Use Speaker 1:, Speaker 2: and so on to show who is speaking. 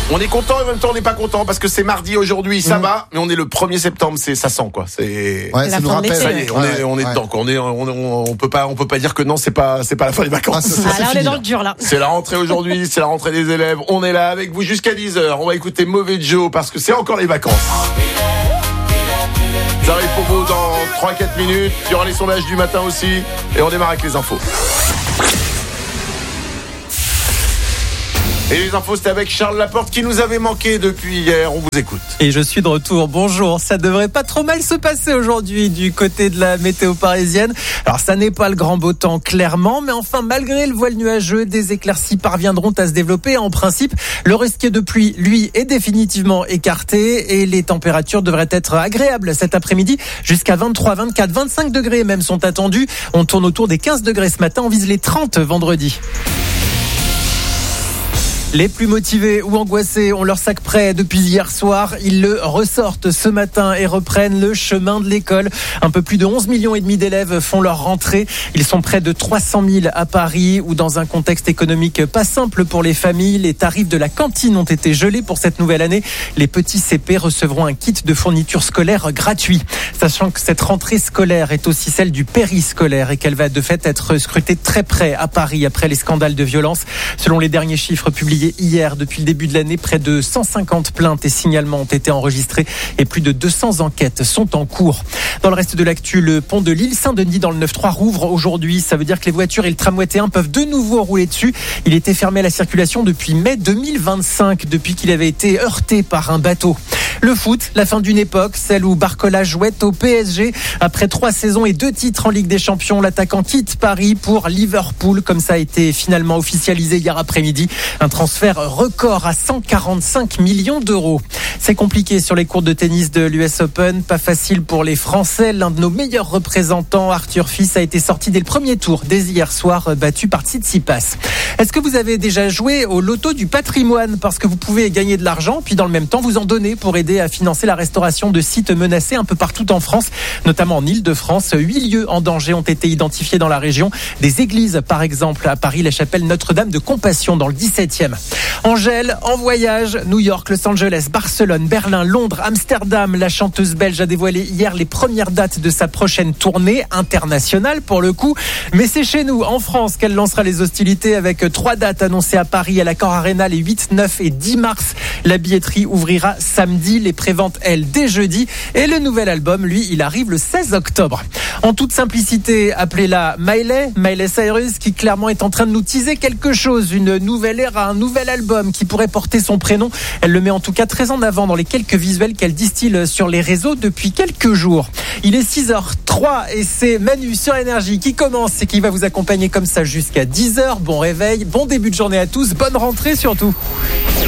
Speaker 1: On est content et en même temps on n'est pas content parce que c'est mardi aujourd'hui, ça va, mais on est le 1er septembre, ça sent quoi. C'est
Speaker 2: ça nous rappelle.
Speaker 1: Ça y est, on est dedans quoi. On peut pas dire que non, c'est pas la fin des vacances.
Speaker 3: Là on est dans le dur là.
Speaker 1: C'est la rentrée aujourd'hui, c'est la rentrée des élèves. On est là avec vous jusqu'à 10h. On va écouter Mauvais Joe parce que c'est encore les vacances. Ça arrive pour vous dans 3-4 minutes. Il y aura les sondages du matin aussi et on démarre avec les infos. Et les infos, c'était avec Charles Laporte qui nous avait manqué depuis hier. On vous écoute.
Speaker 4: Et je suis de retour. Bonjour. Ça devrait pas trop mal se passer aujourd'hui du côté de la météo parisienne. Alors, ça n'est pas le grand beau temps, clairement. Mais enfin, malgré le voile nuageux, des éclaircies parviendront à se développer. En principe, le risque de pluie, lui, est définitivement écarté. Et les températures devraient être agréables cet après-midi. Jusqu'à 23, 24, 25 degrés même sont attendus. On tourne autour des 15 degrés ce matin. On vise les 30 vendredi. Les plus motivés ou angoissés ont leur sac prêt depuis hier soir. Ils le ressortent ce matin et reprennent le chemin de l'école. Un peu plus de 11,5 millions d'élèves font leur rentrée. Ils sont près de 300 000 à Paris où dans un contexte économique pas simple pour les familles, les tarifs de la cantine ont été gelés pour cette nouvelle année. Les petits CP recevront un kit de fourniture scolaire gratuit. Sachant que cette rentrée scolaire est aussi celle du périscolaire et qu'elle va de fait être scrutée très près à Paris après les scandales de violence. Selon les derniers chiffres publiés hier, depuis le début de l'année, près de 150 plaintes et signalements ont été enregistrés et plus de 200 enquêtes sont en cours. Dans le reste de l'actu, le pont de l'île Saint-Denis dans le 9-3 rouvre aujourd'hui. Ça veut dire que les voitures et le tramway T1 peuvent de nouveau rouler dessus. Il était fermé à la circulation depuis mai 2025, depuis qu'il avait été heurté par un bateau. Le foot, la fin d'une époque, celle où Barcola jouait au PSG. Après 3 saisons et 2 titres en Ligue des Champions, l'attaquant quitte Paris pour Liverpool, comme ça a été finalement officialisé hier après-midi. Un transfert record à 145 millions d'euros. C'est compliqué sur les courts de tennis de l'US Open. Pas facile pour les Français. L'un de nos meilleurs représentants, Arthur Fils, a été sorti dès le premier tour, dès hier soir, battu par Tsitsipas. Est-ce que vous avez déjà joué au loto du patrimoine? Parce que vous pouvez gagner de l'argent, puis dans le même temps vous en donner pour aider à financer la restauration de sites menacés un peu partout en France, notamment en Île-de-France. 8 lieux en danger ont été identifiés dans la région. Des églises, par exemple, à Paris, la chapelle Notre-Dame de Compassion dans le 17e. Angèle, en voyage, New York, Los Angeles, Barcelone, Berlin, Londres, Amsterdam. La chanteuse belge a dévoilé hier les premières dates de sa prochaine tournée internationale pour le coup. Mais c'est chez nous, en France, qu'elle lancera les hostilités avec 3 dates annoncées à Paris, à l'Accor Arena les 8, 9 et 10 mars. La billetterie ouvrira samedi, les préventes, elles, dès jeudi. Et le nouvel album, lui, il arrive le 16 octobre. En toute simplicité, appelez-la Miley Cyrus, qui clairement est en train de nous teaser quelque chose, une nouvelle ère, un nouvel album qui pourrait porter son prénom. Elle le met en tout cas très en avant dans les quelques visuels qu'elle distille sur les réseaux depuis quelques jours. Il est 6h03 et c'est Manu sur Énergie qui commence et qui va vous accompagner comme ça jusqu'à 10h. Bon réveil, bon début de journée à tous, bonne rentrée surtout.